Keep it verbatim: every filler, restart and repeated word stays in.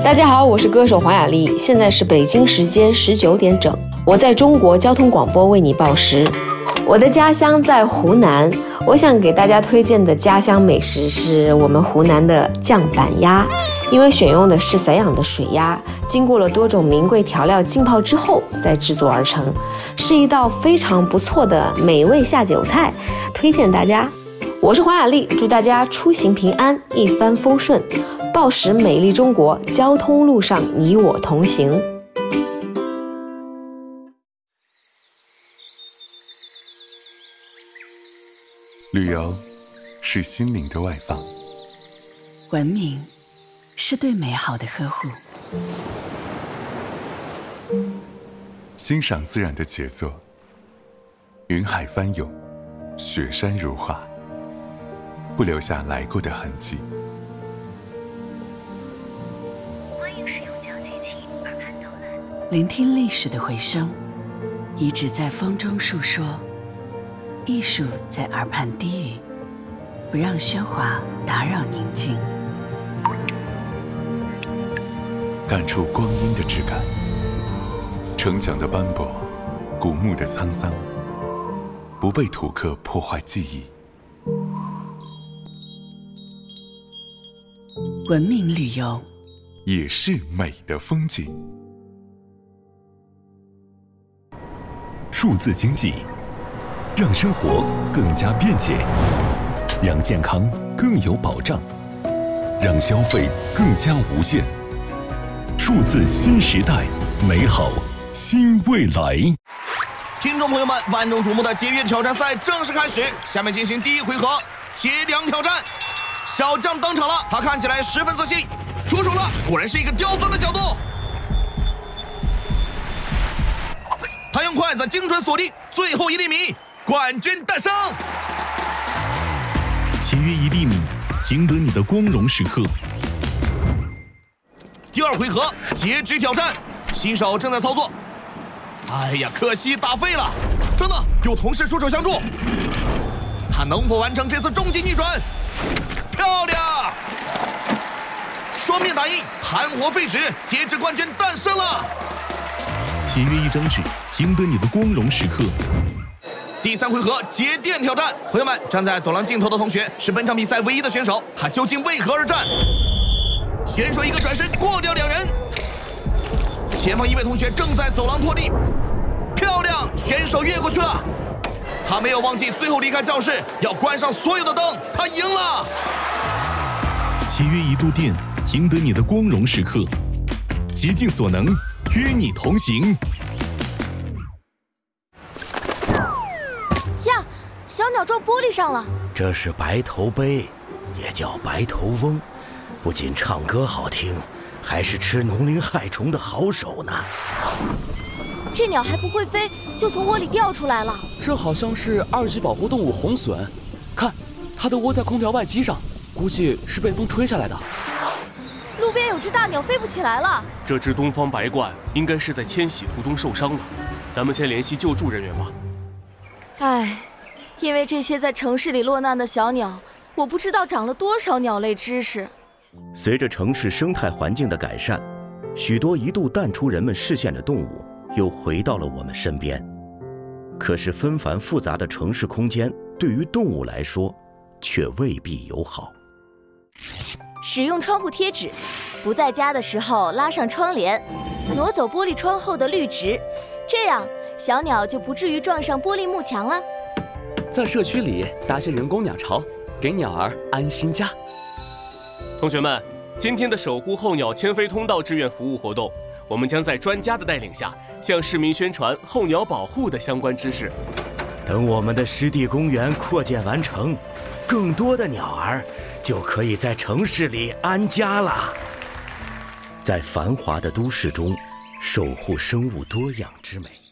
大家好，我是歌手黄雅莉，现在是北京时间十九点整，我在中国交通广播为你报时。我的家乡在湖南，我想给大家推荐的家乡美食是我们湖南的酱板鸭，因为选用的是散养的水鸭，经过了多种名贵调料浸泡之后再制作而成，是一道非常不错的美味下酒菜，推荐大家。我是黄雅莉，祝大家出行平安，一帆风顺，报时美丽中国，交通路上你我同行。 旅游是心灵的外放， 文明是对美好的呵护， 欣赏自然的杰作，云海翻涌，雪山如画，不留下来过的痕迹。 欢迎使用讲机器耳畔导览，聆听历史的回声，遗址在风中述说，艺术在耳畔低语，不让喧哗打扰宁静， 感触光阴的质感，城墙的斑驳，古墓的沧桑，不被土刻破坏记忆。 文明旅游也是美的风景。 数字经济让生活更加便捷，让健康更有保障，让消费更加无限。数字新时代，美好新未来。 听众朋友们，万众瞩目的节约挑战赛正式开始，下面进行第一回合节粮挑战。小将登场了，他看起来十分自信，出手了，果然是一个刁钻的角度。他用筷子精准锁定最后一粒米，冠军诞生。 节约一粒米，赢得你的光荣时刻。 第二回合截止挑战，新手正在操作。哎呀，可惜打废了。等等，有同事出手相助，他能否完成这次终极逆转？漂亮！双面打印，盘活废纸，截止冠军诞生了。 节约一张纸，赢得你的光荣时刻。 第三回合节电挑战，朋友们，站在走廊尽头的同学是本场比赛唯一的选手，他究竟为何而战？选手一个转身过掉两人，前方一位同学正在走廊拖地，漂亮，选手越过去了。他没有忘记最后离开教室要关上所有的灯，他赢了。 节约一度电，赢得你的光荣时刻。竭尽所能，与你同行。 呀，小鸟撞玻璃上了。 这是白头鹎，也叫白头翁，不仅唱歌好听，还是吃农林害虫的好手呢。 这鸟还不会飞，就从窝里掉出来了。 这好像是二级保护动物红隼，看，它的窝在空调外机上，估计是被风吹下来的。 路边有只大鸟飞不起来了。 这只东方白鹳应该是在迁徙途中受伤了，咱们先联系救助人员吧。 唉，因为这些在城市里落难的小鸟，我不知道长了多少鸟类知识。 随着城市生态环境的改善，许多一度淡出人们视线的动物又回到了我们身边。可是纷繁复杂的城市空间对于动物来说却未必友好。 使用窗户贴纸，不在家的时候拉上窗帘，挪走玻璃窗后的绿植，这样小鸟就不至于撞上玻璃幕墙了。 在社区里搭些人工鸟巢，给鸟儿安心家。 同学们，今天的守护候鸟迁飞通道志愿服务活动，我们将在专家的带领下，向市民宣传候鸟保护的相关知识。 等我们的湿地公园扩建完成，更多的鸟儿就可以在城市里安家了。在繁华的都市中，守护生物多样之美。